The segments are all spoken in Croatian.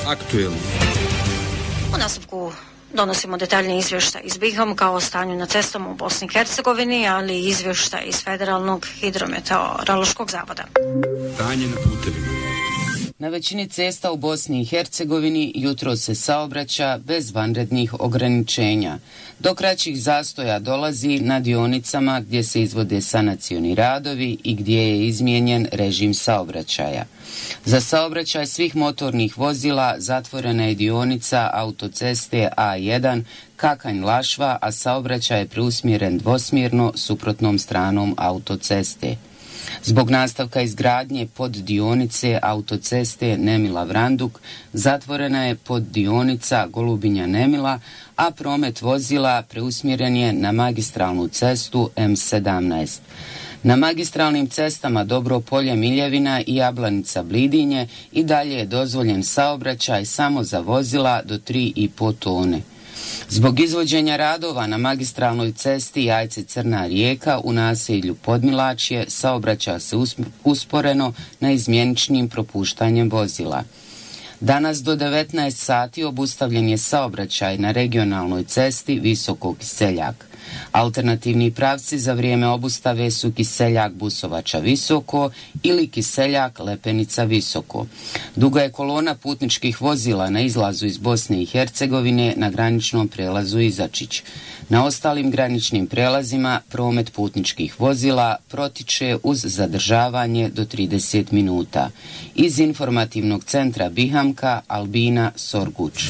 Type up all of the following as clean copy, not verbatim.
Aktuelno. U nastavku donosimo detaljni izvještaj iz Bihamka o stanju na cestama u Bosni i Hercegovini, ali i izvještaj iz Federalnog hidrometeorološkog zavoda. Stanje na putevima. Na većini cesta u Bosni i Hercegovini jutro se saobraća bez vanrednih ograničenja. Do kraćih zastoja dolazi na dionicama gdje se izvode sanacioni radovi i gdje je izmijenjen režim saobraćaja. Za saobraćaj svih motornih vozila zatvorena je dionica autoceste A1 Kakanj-Lašva, a saobraćaj je preusmjeren dvosmjerno suprotnom stranom autoceste. Zbog nastavka izgradnje poddionice autoceste Nemila-Vranduk zatvorena je poddionica Golubinja-Nemila, a promet vozila preusmjeren je na magistralnu cestu M17. Na magistralnim cestama Dobro Polje-Miljevina i Jablanica-Blidinje i dalje je dozvoljen saobraćaj samo za vozila do 3,5 tone. Zbog izvođenja radova na magistralnoj cesti Jajce-Crna Rijeka u naselju Podmilačje saobraća se usporeno na izmjeničnim propuštanjem vozila. Danas do 19 sati obustavljen je saobraćaj na regionalnoj cesti Visoko Kiseljak. Alternativni pravci za vrijeme obustave su Kiseljak Busovača Visoko ili Kiseljak Lepenica Visoko. Duga je kolona putničkih vozila na izlazu iz Bosne i Hercegovine na graničnom prelazu Izačić. Na ostalim graničnim prelazima promet putničkih vozila protiče uz zadržavanje do 30 minuta. Iz informativnog centra Bihamka Albina Sorguč.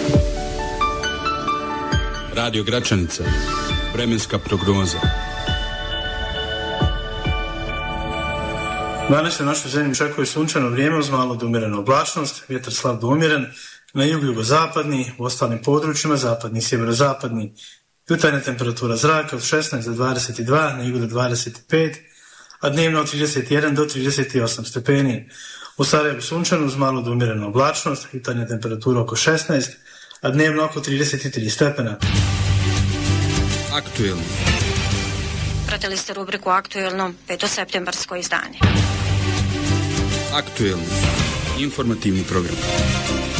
Radio Gračanica. Vremenska prognoza. Danas se našoj zemlji očekuje sunčano vrijeme uz malo do umjerenu oblačnost, vjetar slab do umjeren, na jugu jugozapadni, u ostalim područjima zapadni i sjeverozapadni. Jutarnja temperatura zraka od 16 do 22, na jugu do 25, a dnevno od 31 do 38 stepeni. U Sarajevu sunčano uz malo do umjerenu oblačnost, jutarnja temperatura oko 16, a dnevno oko 33 stepena. Aktuelno. Pratili ste rubriku Aktuelno, 5. septembarsko izdanje. Aktuelno. Informativni program.